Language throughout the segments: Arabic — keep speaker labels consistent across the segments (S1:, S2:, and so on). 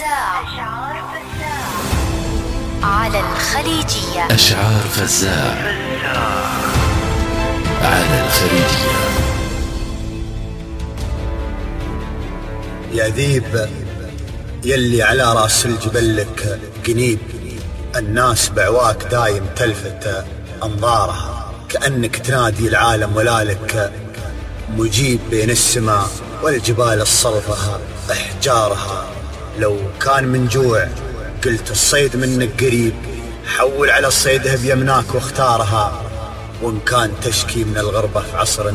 S1: فزاع على الخليجية.
S2: أشعار فزاع على الخليجية.
S3: يا ذيب يلي على راس الجبل لك قنيب، الناس بعواك دايم تلفت أنظارها، كأنك تنادي العالم ولا لك مجيب بين السماء والجبال الصلفة أحجارها. لو كان من جوع قلت الصيد منك قريب، حول على الصيده بيمناك واختارها. وإن كان تشكي من الغربة في عصر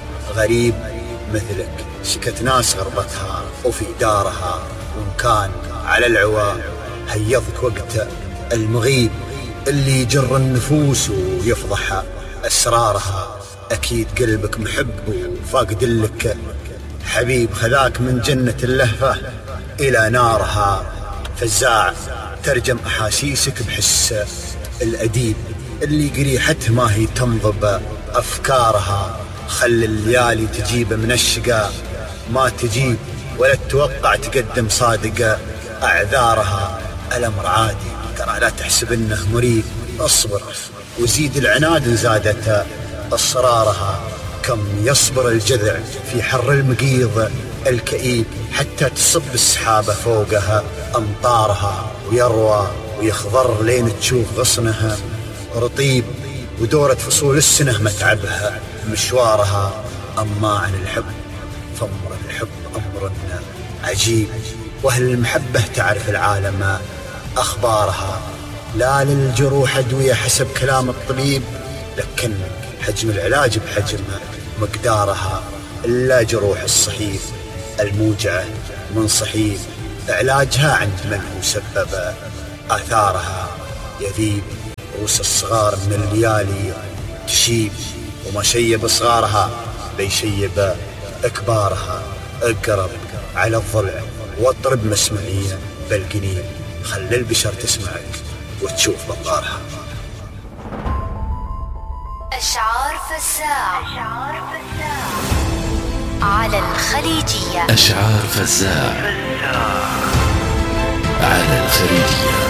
S3: غريب مثلك، شكت ناس غربتها وفي دارها. وإن كان على العوا هيضك وقت المغيب، اللي يجر النفوس ويفضح أسرارها. أكيد قلبك محب وفاقد لك حبيب، خذاك من جنة اللهفة إلى نارها. فزاع ترجم أحاسيسك بحس الأديب، اللي قريحته ما هي تنضب أفكارها. خل الليالي تجيب من الشقا ما تجيب، ولا تتوقع تقدم صادق أعذارها. الأمر عادي ترى، لا تحسب إنه مريب، اصبر وزيد العناد زادت أصرارها. كم يصبر الجذع في حر المقيض الكئيب، حتى تصب السحابة فوقها أمطارها. ويروى ويخضر لين تشوف غصنها رطيب، ودورة فصول السنة متعبها مشوارها. أما عن الحب فأمر الحب أمر عجيب، وأهل المحبة تعرف العالم أخبارها. لا للجروح أدوية حسب كلام الطبيب، لكن حجم العلاج بحجم مقدارها. إلا جروح الصحيح الموجعة من صحيح، علاجها عند من هو سبب آثارها. يذيب رؤوس الصغار من الليالي تشيب، وما شيب صغارها بيشيب أكبارها. اقرب على الضلع واضرب مسمعية بالقنين، خلي البشر تسمعك وتشوف بطارها.
S1: أشعار فزاع على الخليجية.
S2: أشعار فزاع على الخليجية.